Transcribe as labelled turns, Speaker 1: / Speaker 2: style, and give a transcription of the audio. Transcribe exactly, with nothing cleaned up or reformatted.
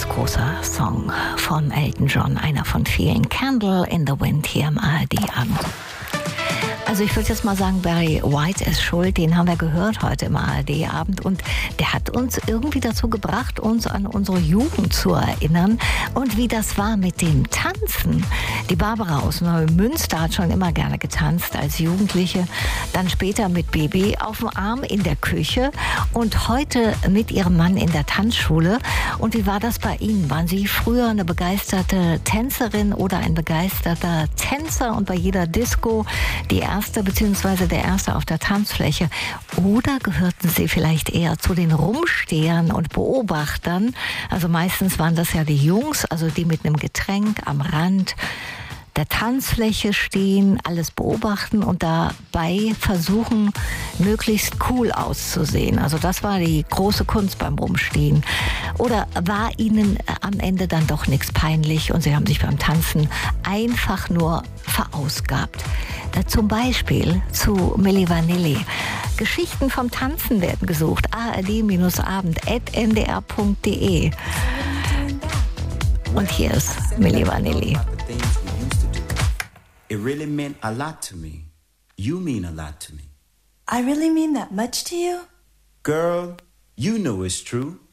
Speaker 1: ganz großer Song von Elton John, einer von vielen. Candle in the Wind hier im A R D-Abend. Also ich würde jetzt mal sagen, Barry White ist schuld, den haben wir gehört heute im A R D-Abend und der hat uns irgendwie dazu gebracht, uns an unsere Jugend zu erinnern und wie das war mit dem Tanzen. Die Barbara aus Neumünster hat schon immer gerne getanzt als Jugendliche, dann später mit Baby auf dem Arm in der Küche und heute mit ihrem Mann in der Tanzschule. Und wie war das bei Ihnen? Waren Sie früher eine begeisterte Tänzerin oder ein begeisterter Tänzer und bei jeder Disco die erste bzw. der erste auf der Tanzfläche? Oder gehörten Sie vielleicht eher zu den Rumstehern und Beobachtern? Also meistens waren das ja die Jungs, also die mit einem Getränk am Rand der Tanzfläche stehen, alles beobachten und dabei versuchen, möglichst cool auszusehen. Also das war die große Kunst beim Rumstehen. Oder war Ihnen am Ende dann doch nichts peinlich und Sie haben sich beim Tanzen einfach nur verausgabt? Zum Beispiel zu Milli Vanilli. Geschichten vom Tanzen werden gesucht. a r d abend at n d r punkt d e. Und hier ist Milli Vanilli.
Speaker 2: It really meant a lot to me. You mean a lot to me.
Speaker 3: I really mean that much to you?
Speaker 2: Girl, you know it's true.